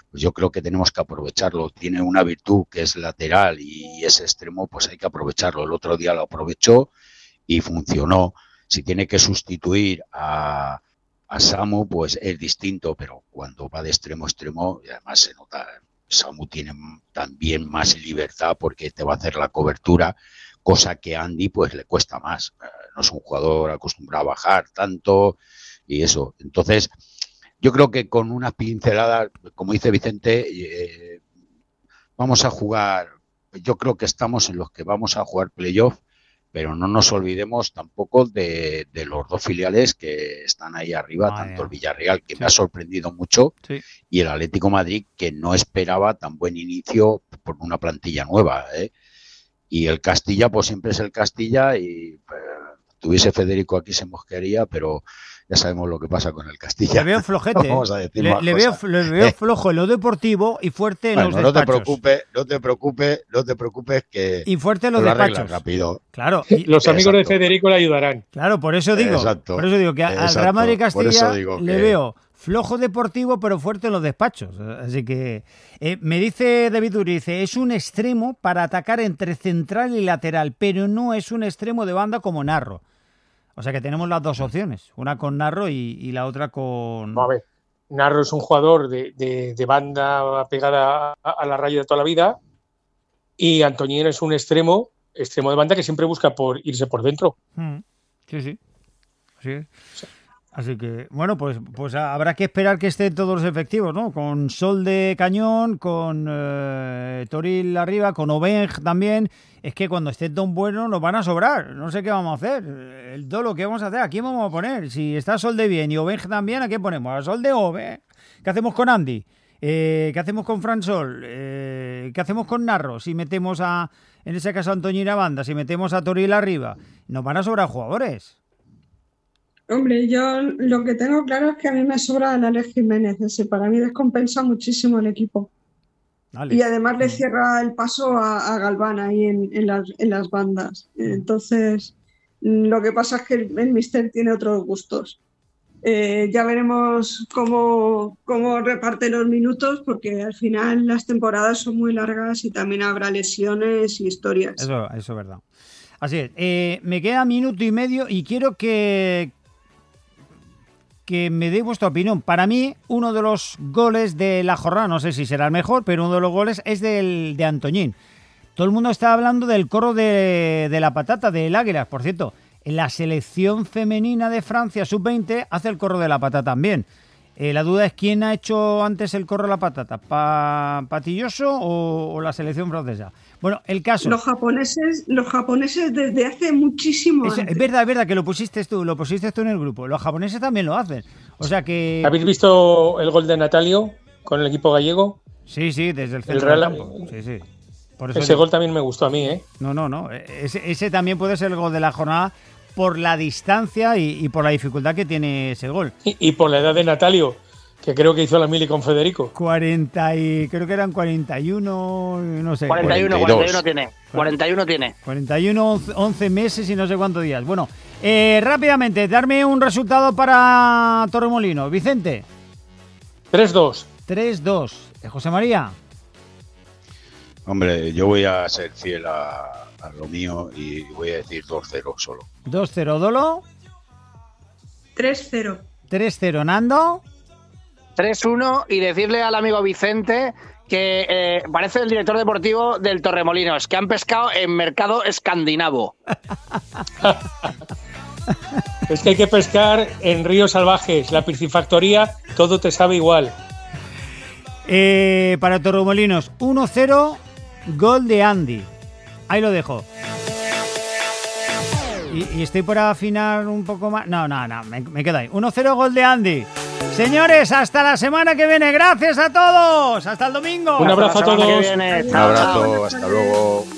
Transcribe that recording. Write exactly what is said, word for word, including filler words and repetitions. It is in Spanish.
pues yo creo que tenemos que aprovecharlo. Tiene una virtud que es lateral y ese extremo pues hay que aprovecharlo. El otro día lo aprovechó y funcionó. Si tiene que sustituir a, a Samu, pues es distinto, pero cuando va de extremo a extremo, y además se nota, Samu tiene también más libertad porque te va a hacer la cobertura, cosa que a Andy pues le cuesta más. No es un jugador acostumbrado a bajar tanto y eso. Entonces, yo creo que con unas pinceladas, como dice Vicente, eh, vamos a jugar, yo creo que estamos en los que vamos a jugar playoff, pero no nos olvidemos tampoco de, de los dos filiales que están ahí arriba, Madre tanto el Villarreal, que sí. me ha sorprendido mucho, sí. y el Atlético Madrid, que no esperaba tan buen inicio por una plantilla nueva, ¿eh? Y el Castilla, pues siempre es el Castilla, y pues, tuviese Federico aquí se mosquearía, pero ya sabemos lo que pasa con el Castilla. Le veo flojete. Vamos a decir le, le, veo, le veo flojo en lo deportivo y fuerte en bueno, los despachos. No te preocupes, no te preocupes, no te preocupes que y fuerte en los despachos. Rápido. Claro. Y, los amigos exacto. de Federico le ayudarán. Claro, por eso digo. Exacto. Por eso digo que al Real Madrid Castilla le que... veo flojo deportivo, pero fuerte en los despachos. Así que eh, me dice David Uri, dice, es un extremo para atacar entre central y lateral, pero no es un extremo de banda como Narro. O sea que tenemos las dos opciones, una con Narro y, y la otra con... A ver, Narro es un jugador de, de, de banda pegada a, a la raya de toda la vida y Antoñín es un extremo, extremo de banda que siempre busca por irse por dentro. Mm, sí, sí. sí. sí. Así que, bueno, pues, pues habrá que esperar que estén todos los efectivos, ¿no? Con Sol de Cañón, con eh, Toril arriba, con Obeng también. Es que cuando estén tan buenos nos van a sobrar. No sé qué vamos a hacer. El dolo, ¿qué vamos a hacer? ¿A quién vamos a poner? Si está Sol de bien y Obeng también, ¿a qué ponemos? A Sol de Obeng. ¿Qué hacemos con Andy? Eh, ¿Qué hacemos con Fran Sol? Eh, ¿Qué hacemos con Narro? Si metemos a, en ese caso, a Antoñín a banda, si metemos a Toril arriba, nos van a sobrar jugadores. Hombre, yo lo que tengo claro es que a mí me sobra el Alex Jiménez, ese para mí descompensa muchísimo el equipo. Alex. Y además le cierra el paso a, a Galván ahí en, en, las, en las bandas. Entonces, lo que pasa es que el, el míster tiene otros gustos. Eh, ya veremos cómo, cómo reparte los minutos, porque al final las temporadas son muy largas y también habrá lesiones y historias. Eso, eso es verdad. Así es. Eh, me queda minuto y medio y quiero que... que me deis vuestra opinión. Para mí, uno de los goles de la jornada, no sé si será el mejor, pero uno de los goles es del de Antoñín. Todo el mundo está hablando del corro de, de la patata, del Águilas. Por cierto, en la selección femenina de Francia, sub veinte, hace el corro de la patata también. Eh, la duda es quién ha hecho antes el corro de la patata, ¿Pa, ¿Patilloso o, o la selección francesa? Bueno, el caso... Los japoneses, los japoneses desde hace muchísimo es, antes. Es verdad, es verdad que lo pusiste tú, lo pusiste tú en el grupo. Los japoneses también lo hacen. O sea que... ¿Habéis visto el gol de Natalio con el equipo gallego? Sí, sí, desde el centro el Real... del campo. Sí, sí. Por eso ese digo... gol también me gustó a mí, ¿eh? No, no, no. Ese, ese también puede ser el gol de la jornada por la distancia y, y por la dificultad que tiene ese gol. Y, y por la edad de Natalio, que creo que hizo la mili con Federico. cuarenta y creo que eran cuarenta y uno, no sé. cuarenta y uno, cuarenta y uno tiene. cuarenta y uno tiene. cuarenta y uno, once meses y no sé cuántos días. Bueno, eh, rápidamente, darme un resultado para Torremolinos. Vicente. tres dos. tres dos. José María. Hombre, yo voy a ser fiel a, a lo mío y voy a decir dos cero solo. dos cero, Dolo. tres cero. tres cero, Nando. tres uno y decirle al amigo Vicente que eh, parece el director deportivo del Torremolinos, que han pescado en mercado escandinavo. Es que hay que pescar en ríos salvajes, la piscifactoría, todo te sabe igual. Eh, para Torremolinos, uno cero, gol de Andy. Ahí lo dejo. Y, y estoy por afinar un poco más. No, no, no, me, me quedo ahí. uno cero, gol de Andy. Señores, hasta la semana que viene. Gracias a todos. Hasta el domingo. Un abrazo a todos. Un abrazo. Hasta luego.